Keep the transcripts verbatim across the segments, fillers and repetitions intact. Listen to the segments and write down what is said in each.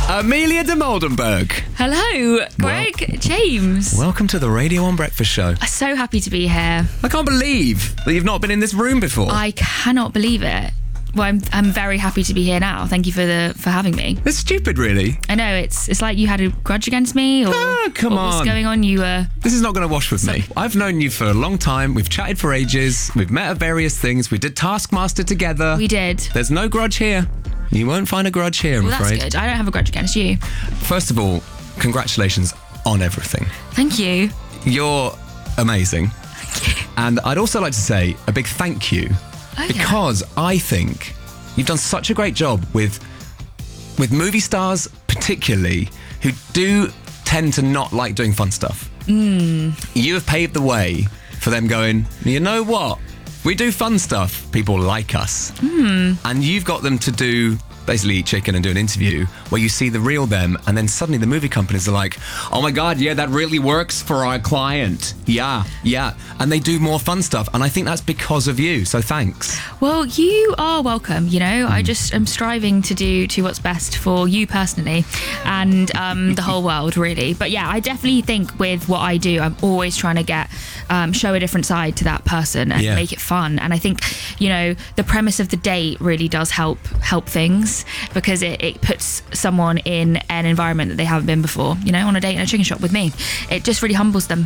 Amelia de Moldenberg. Hello, Greg, well, James. Welcome to the Radio One Breakfast Show. I'm so happy to be here. I can't believe that you've not been in this room before. I cannot believe it. Well, I'm I'm very happy to be here now. Thank you for the for having me. It's stupid, really. I know, it's it's like you had a grudge against me, or ah, come what on. was going on? You were. This is not going to wash with so- me. I've known you for a long time. We've chatted for ages. We've met at various things. We did Taskmaster together. We did. There's no grudge here. You won't find a grudge here, I'm well, afraid. That's good. I don't have a grudge against you. First of all, congratulations on everything. Thank you. You're amazing. Thank you. And I'd also like to say a big thank you oh, because yeah. I think you've done such a great job with with movie stars, particularly, who do tend to not like doing fun stuff. Mm. You have paved the way for them going, you know what? We do fun stuff. People like us. Mm. And you've got them to do, basically eat chicken and do an interview where you see the real them, and then suddenly the movie companies are like, oh my God, yeah, that really works for our client. Yeah, yeah. And they do more fun stuff. And I think that's because of you. So thanks. Well, you are welcome. You know, mm. I just am striving to do to what's best for you personally and um, the whole world, really. But yeah, I definitely think with what I do, I'm always trying to get, um, show a different side to that person and yeah. make it fun. And I think, you know, the premise of the date really does help, help things because it, it puts someone in an environment that they haven't been before, you know, on a date in a chicken shop with me. It just really humbles them.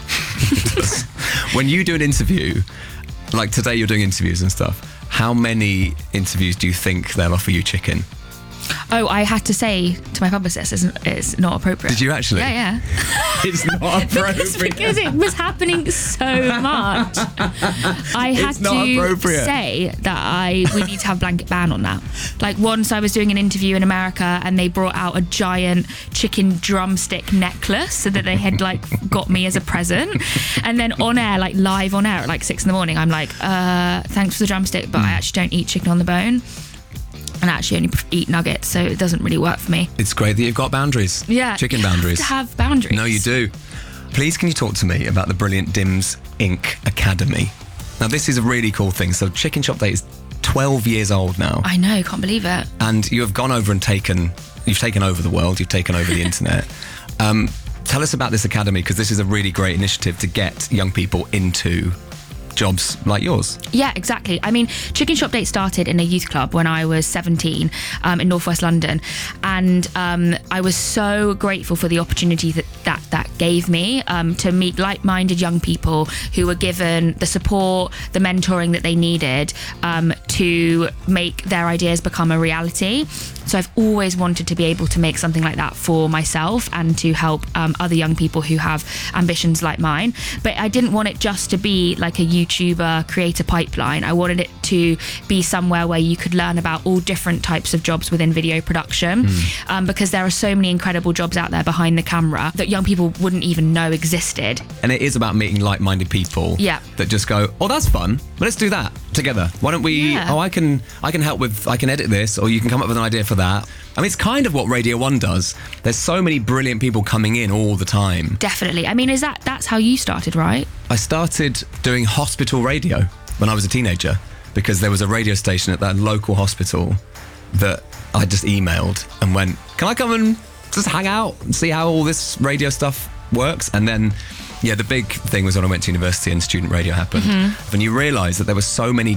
When you do an interview, like today you're doing interviews and stuff, how many interviews do you think they'll offer you chicken? Oh, I had to say to my publicist, it's, it's not appropriate. Did you actually? Yeah, yeah. It's not appropriate. because, because it was happening so much. I had it's not to appropriate. say that I we need to have a blanket ban on that. Like once I was doing an interview in America and they brought out a giant chicken drumstick necklace so that they had like got me as a present. And then on air, like live on air at like six in the morning, I'm like, uh, thanks for the drumstick, but mm. I actually don't eat chicken on the bone. And actually only eat nuggets, so it doesn't really work for me. It's great that you've got boundaries. Yeah. Chicken boundaries. You have to have boundaries. No, you do. Please, can you talk to me about the brilliant Dims Incorporated Academy? Now, this is a really cool thing. So Chicken Shop Date is twelve years old now. I know, can't believe it. And you have gone over and taken, you've taken over the world, you've taken over the internet. Um, tell us about this academy, because this is a really great initiative to get young people into jobs like yours. Yeah, exactly. I mean, Chicken Shop Date started in a youth club when I was seventeen um, in northwest London, and um, I was so grateful for the opportunity that that, that gave me um, to meet like-minded young people who were given the support, the mentoring that they needed um, to make their ideas become a reality. So I've always wanted to be able to make something like that for myself and to help um, other young people who have ambitions like mine. But I didn't want it just to be like a YouTuber creator pipeline. I wanted it to be somewhere where you could learn about all different types of jobs within video production mm. um, because there are so many incredible jobs out there behind the camera that young people wouldn't even know existed. And it is about meeting like-minded people yeah. that just go, oh, that's fun. Well, let's do that together. Why don't we, yeah. oh, I can I can help with, I can edit this, or you can come up with an idea for that. I mean, it's kind of what Radio One does. There's so many brilliant people coming in all the time. Definitely. I mean, is that, that's how you started, right? I started doing hospital radio when I was a teenager because there was a radio station at that local hospital that I just emailed and went, can I come and just hang out and see how all this radio stuff works? And then, yeah, the big thing was when I went to university and student radio happened. Mm-hmm. And you realise that there were so many